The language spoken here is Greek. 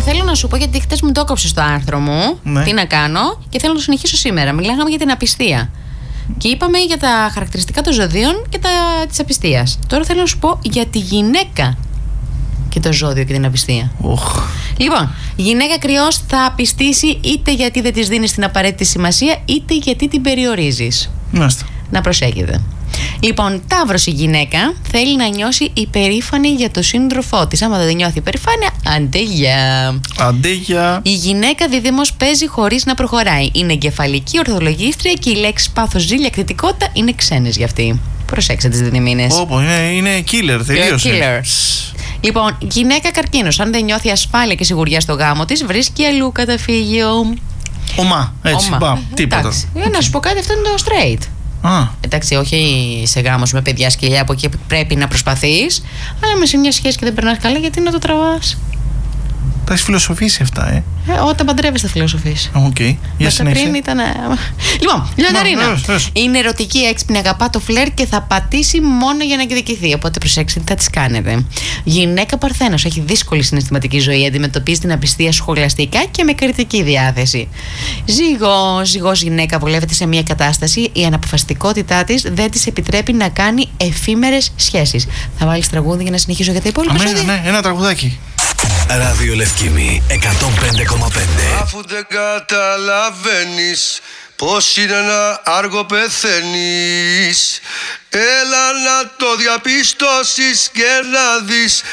θέλω να σου πω, γιατί χτες μου το έκοψε στο άρθρο μου. Ναι. Τι να κάνω, και θέλω να το συνεχίσω σήμερα. Μιλάγαμε για την απιστία. Και είπαμε για τα χαρακτηριστικά των ζωδίων και της απιστίας. Τώρα θέλω να σου πω για τη γυναίκα και το ζώδιο και την απιστία. Λοιπόν, η γυναίκα κρυός θα απιστήσει είτε γιατί δεν της δίνεις την απαραίτητη σημασία, είτε γιατί την περιορίζεις. Μάλιστα. Να προσέχετε. Λοιπόν, Ταύρος, η γυναίκα θέλει να νιώσει υπερήφανη για το σύντροφό της. Άμα δεν νιώθει υπερήφανεια, αντίγεια. Η γυναίκα Δίδυμος παίζει χωρίς να προχωράει. Είναι εγκεφαλική, ορθολογίστρια και οι λέξεις πάθος, ζήλια, κριτικότητα είναι ξένες για αυτή. Προσέξτε τις διδυμίνες. Είναι killer, τελείωσε. Λοιπόν, γυναίκα Καρκίνος, αν δεν νιώθει ασφάλεια και σιγουριά στο γάμο της, βρίσκει αλλού καταφύγιο. Έτσι, τίποτα. Να σου πω κάτι, αυτό είναι το straight. Εντάξει, όχι σε γάμος με παιδιά σκυλιά, από εκεί πρέπει να προσπαθείς, αλλά με σε μια σχέση και δεν περνάς καλά, γιατί να το τραβάς. Τα έχεις φιλοσοφήσει αυτά, Όταν παντρεύεσαι, θα φιλοσοφείς. Για συνέχεια. Πριν ήταν. Λοιπόν, Λιονταρίνα. Είναι ερωτική, έξυπνη, αγαπά το φλερ και θα πατήσει μόνο για να εκδικηθεί. Οπότε προσέξτε τι θα της κάνετε. Γυναίκα Παρθένος, έχει συναισθηματική ζωή. Αντιμετωπίζει την απιστία σχολαστικά και με κριτική διάθεση. Ζυγός γυναίκα βολεύεται σε μια κατάσταση. Η αναποφασιστικότητά της δεν της επιτρέπει να κάνει εφήμερες σχέσεις. Θα βάλεις τραγούδι για να συνεχίσω για τα υπόλοιπα? Ναι, ένα τραγουδάκι. Ράδιο Λευκήμη 105,5. Αφού δεν καταλαβαίνεις πως είναι να άργο πεθαίνεις, έλα να το διαπιστώσεις και να δεις